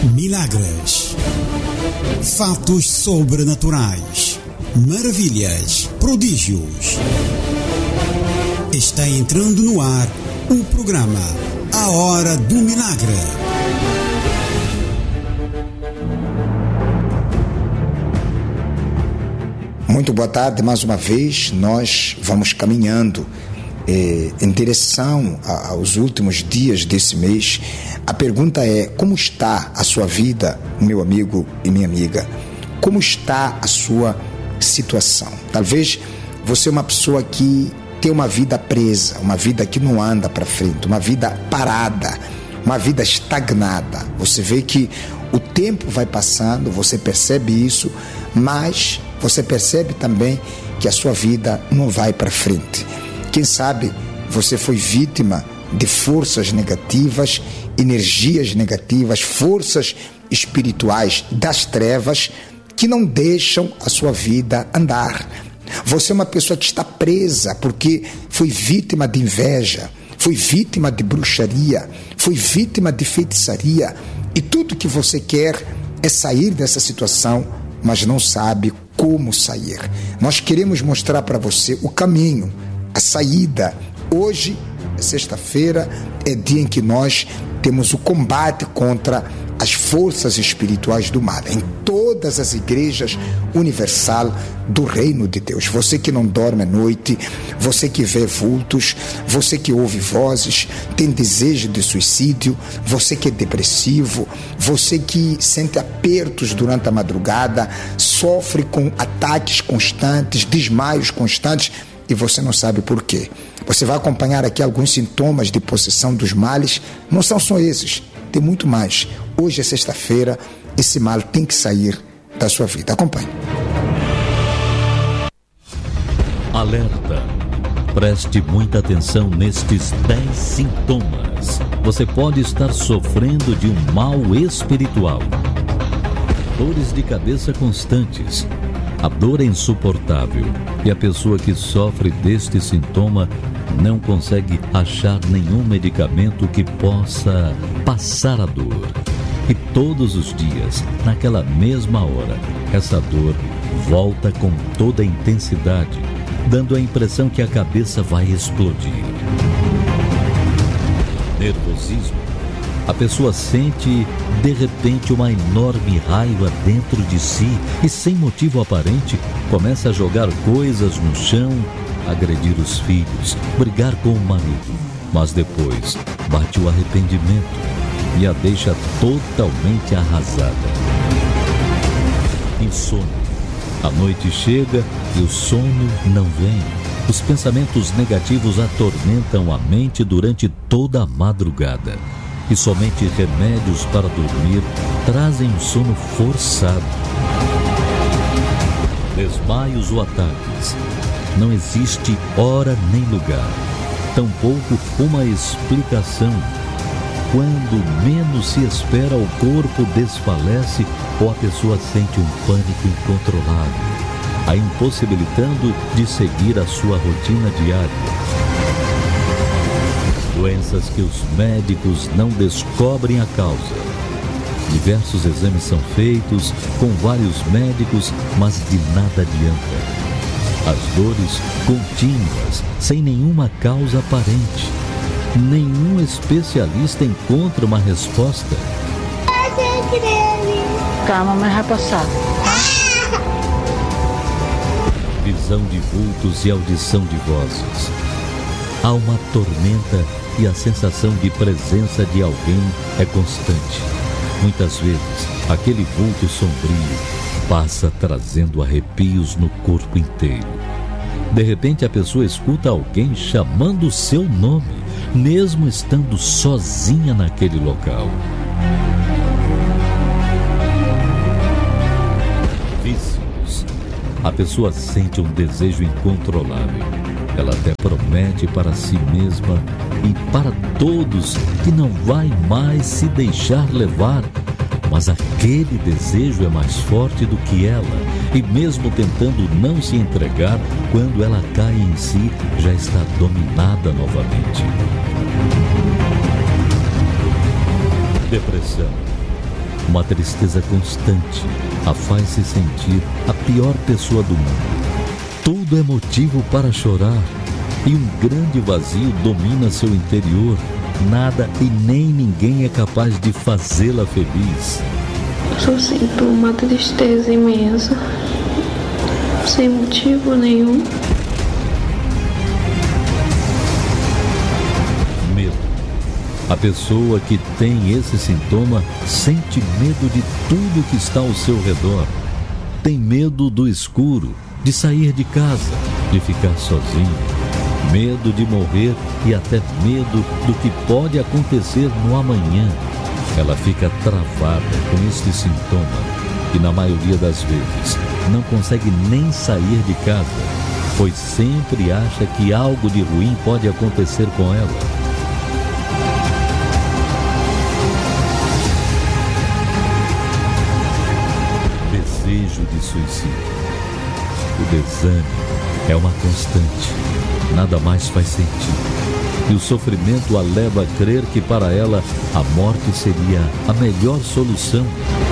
Milagres, fatos sobrenaturais, maravilhas, prodígios. Está entrando no ar o programa A Hora do Milagre. Muito boa tarde, mais uma vez. Nós vamos caminhando em direção aos últimos dias desse mês. A pergunta é: como está a sua vida, meu amigo e minha amiga? Como está a sua situação? Talvez você é uma pessoa que tem uma vida presa, uma vida que não anda para frente, uma vida parada, uma vida estagnada. Você vê que o tempo vai passando, você percebe isso, mas você percebe também que a sua vida não vai para frente. Quem sabe você foi vítima de forças negativas, energias negativas, forças espirituais das trevas que não deixam a sua vida andar. Você é uma pessoa que está presa porque foi vítima de inveja, foi vítima de bruxaria, foi vítima de feitiçaria, e tudo que você quer é sair dessa situação, mas não sabe como sair. Nós queremos mostrar para você o caminho, a saída. Hoje é sexta-feira, é dia em que nós temos o combate contra as forças espirituais do mal, em todas as igrejas universal do reino de Deus. Você que não dorme à noite, você que vê vultos, você que ouve vozes, tem desejo de suicídio, você que é depressivo, você que sente apertos durante a madrugada, sofre com ataques constantes, desmaios constantes, e você não sabe por quê. Você vai acompanhar aqui alguns sintomas de possessão dos males. Não são só esses, tem muito mais. Hoje é sexta-feira, esse mal tem que sair da sua vida. Acompanhe. Alerta! Preste muita atenção nestes 10 sintomas. Você pode estar sofrendo de um mal espiritual. Dores de cabeça constantes. A dor é insuportável e a pessoa que sofre deste sintoma não consegue achar nenhum medicamento que possa passar a dor. E todos os dias, naquela mesma hora, essa dor volta com toda a intensidade, dando a impressão que a cabeça vai explodir. Nervosismo. A pessoa sente, de repente, uma enorme raiva dentro de si e, sem motivo aparente, começa a jogar coisas no chão, agredir os filhos, brigar com o marido. Mas depois bate o arrependimento e a deixa totalmente arrasada. Insônia. A noite chega e o sono não vem. Os pensamentos negativos atormentam a mente durante toda a madrugada. E somente remédios para dormir trazem um sono forçado. Desmaios ou ataques. Não existe hora nem lugar, tampouco uma explicação. Quando menos se espera, o corpo desfalece ou a pessoa sente um pânico incontrolável, a impossibilitando de seguir a sua rotina diária. Doenças que os médicos não descobrem a causa. Diversos exames são feitos com vários médicos, mas de nada adianta. As dores contínuas, sem nenhuma causa aparente. Nenhum especialista encontra uma resposta. Calma, mas vai passar. Visão de vultos e audição de vozes. Há uma tormenta e a sensação de presença de alguém é constante. Muitas vezes, aquele vulto sombrio passa trazendo arrepios no corpo inteiro. De repente, a pessoa escuta alguém chamando o seu nome, mesmo estando sozinha naquele local. Vícios. A pessoa sente um desejo incontrolável. Ela até promete para si mesma e para todos que não vai mais se deixar levar. Mas aquele desejo é mais forte do que ela, e mesmo tentando não se entregar, quando ela cai em si, já está dominada novamente. Depressão. Uma tristeza constante a faz se sentir a pior pessoa do mundo. Tudo é motivo para chorar e um grande vazio domina seu interior. Nada e nem ninguém é capaz de fazê-la feliz. Só sinto uma tristeza imensa, sem motivo nenhum. Medo. A pessoa que tem esse sintoma sente medo de tudo que está ao seu redor. Tem medo do escuro, de sair de casa, de ficar sozinho. Medo de morrer e até medo do que pode acontecer no amanhã. Ela fica travada com este sintoma e, na maioria das vezes, não consegue nem sair de casa, pois sempre acha que algo de ruim pode acontecer com ela. Desejo de suicídio. O desânimo é uma constante. Nada mais faz sentido. E o sofrimento a leva a crer que para ela a morte seria a melhor solução.